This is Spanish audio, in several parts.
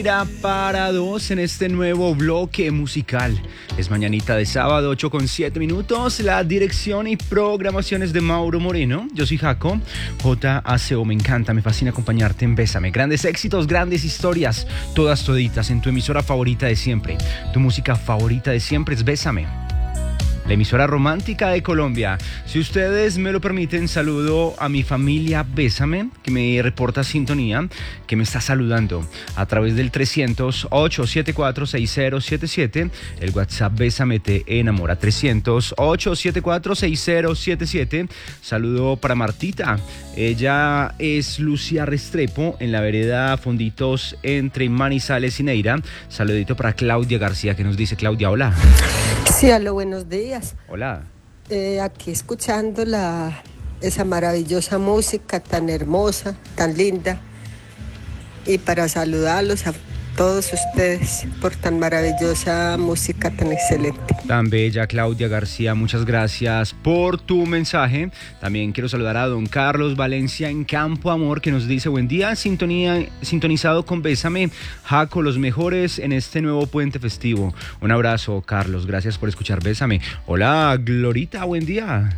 Para dos en este nuevo bloque musical. Es mañanita de sábado, 8:07. La dirección y programaciones de Mauro Moreno. Yo soy Jaco, JACO. Me encanta, me fascina acompañarte en Bésame. Grandes éxitos, grandes historias, todas toditas en tu emisora favorita de siempre. Tu música favorita de siempre es Bésame, la emisora romántica de Colombia. Si ustedes me lo permiten, saludo a mi familia Bésame, que me reporta sintonía, que me está saludando a través del 300-874-6077, el WhatsApp Bésame te enamora, 300-874-6077. Saludo para Martita, ella es Lucía Restrepo, en la vereda Fonditos entre Manizales y Neira. Saludito para Claudia García, que nos dice: Claudia, hola. Sí, aló, buenos días. Hola. Aquí escuchando esa maravillosa música tan hermosa, tan linda, y para saludarlos a todos ustedes por tan maravillosa música tan excelente. Tan bella, Claudia García, muchas gracias por tu mensaje. También quiero saludar a don Carlos Valencia en Campo Amor, que nos dice: buen día, sintonizado con Bésame, Jaco, los mejores en este nuevo puente festivo. Un abrazo, Carlos, gracias por escuchar Bésame. Hola, Glorita, buen día.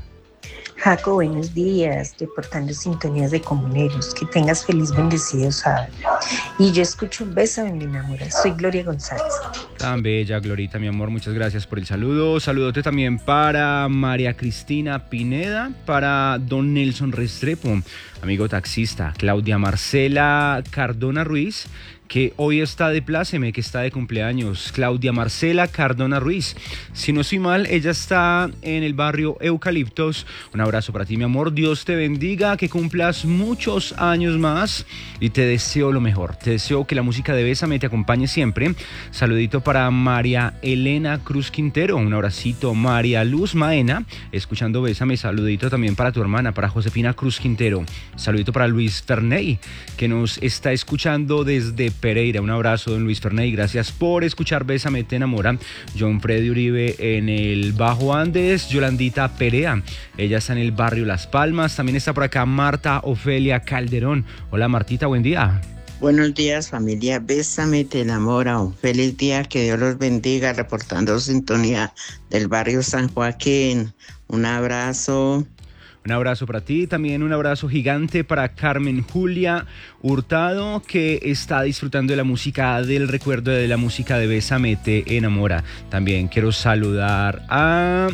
Jaco, buenos días, reportando sintonías de comuneros. Que tengas feliz, bendecido sábado. Y yo escucho Bésame, me enamora. Soy Gloria González. Tan bella, Glorita, mi amor, muchas gracias por el saludo. Saludote también para María Cristina Pineda, para don Nelson Restrepo, amigo taxista, Claudia Marcela Cardona Ruiz, que hoy está de pláceme, que está de cumpleaños. Claudia Marcela Cardona Ruiz, si no estoy mal, ella está en el barrio Eucaliptos. Un abrazo para ti, mi amor, Dios te bendiga, que cumplas muchos años más y te deseo lo mejor. Te deseo que la música de Bésame te acompañe siempre. Saludito para María Elena Cruz Quintero, un abracito. María Luz Maena, escuchando Bésame. Saludito también para tu hermana, para Josefina Cruz Quintero. Saludito para Luis Ferney, que nos está escuchando desde Pereira. Un abrazo, don Luis Ferney, gracias por escuchar Bésame te enamora. John Freddy Uribe en el Bajo Andes. Yolandita Perea, ella está en el barrio Las Palmas. También está por acá Marta Ofelia Calderón. Hola, Martita, buen día. Buenos días, familia Bésame te enamora. Un feliz día, que Dios los bendiga, reportando sintonía del barrio San Joaquín. Un abrazo. Un abrazo para ti, también un abrazo gigante para Carmen Julia Hurtado, que está disfrutando de la música del recuerdo, de la música de Bésame te enamora. También quiero saludar a...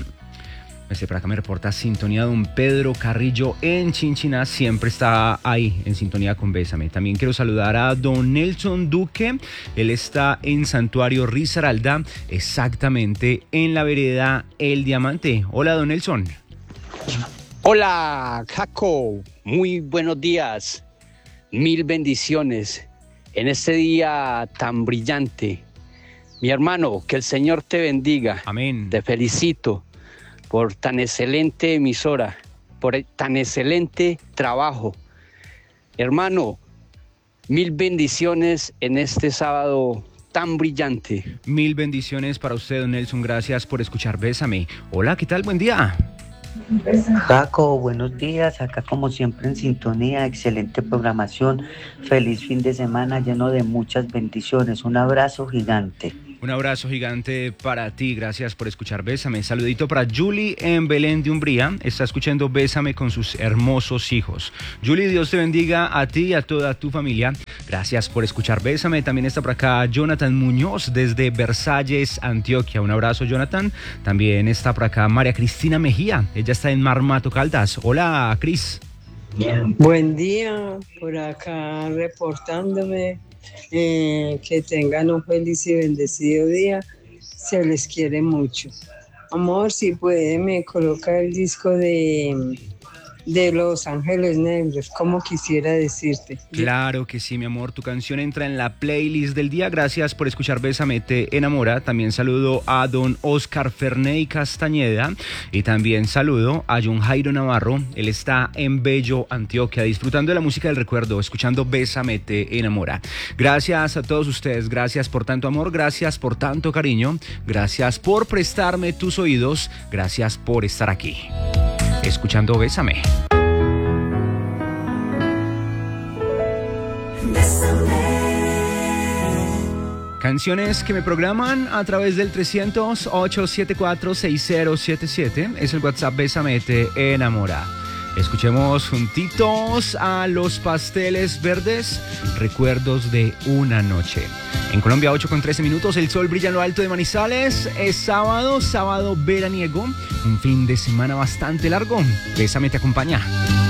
por acá me reporta sintonía don Pedro Carrillo en Chinchiná, siempre está ahí en sintonía con Bésame. También quiero saludar a don Nelson Duque, él está en Santuario Risaralda, exactamente en la vereda El Diamante. Hola, don Nelson. Hola, Jaco, muy buenos días, mil bendiciones en este día tan brillante. Mi hermano, que el Señor te bendiga. Amén. Te felicito por tan excelente emisora, por tan excelente trabajo. Hermano, mil bendiciones en este sábado tan brillante. Mil bendiciones para usted, don Nelson, gracias por escuchar Bésame. Hola, ¿qué tal? Buen día. Jaco, buenos días, acá como siempre en sintonía, excelente programación, feliz fin de semana lleno de muchas bendiciones, un abrazo gigante. Un abrazo gigante para ti, gracias por escuchar Bésame. Saludito para Julie en Belén de Umbría, está escuchando Bésame con sus hermosos hijos. Julie, Dios te bendiga a ti y a toda tu familia. Gracias por escuchar Bésame. También está por acá Jonathan Muñoz desde Versalles, Antioquia. Un abrazo, Jonathan. También está por acá María Cristina Mejía, ella está en Marmato, Caldas. Hola, Cris. Buen día, por acá reportándome. Que tengan un feliz y bendecido día, se les quiere mucho. Amor, si puede me coloca el disco de Los Ángeles Negros, como quisiera decirte. Claro que sí, mi amor, tu canción entra en la playlist del día. Gracias por escuchar Bésame te enamora. También saludo a don Oscar Ferney Castañeda y también saludo a John Jairo Navarro. Él está en Bello, Antioquia, disfrutando de la música del recuerdo, escuchando Bésame te enamora. Gracias a todos ustedes, gracias por tanto amor, gracias por tanto cariño, gracias por prestarme tus oídos, gracias por estar aquí escuchando Bésame. Bésame. Canciones que me programan a través del 300-874-6077. Es el WhatsApp Bésame Te Enamora. Escuchemos juntitos a Los Pasteles Verdes, Recuerdos de una Noche. En Colombia, 8:13, el sol brilla en lo alto de Manizales. Es sábado veraniego, un fin de semana bastante largo. Bésame te acompaña.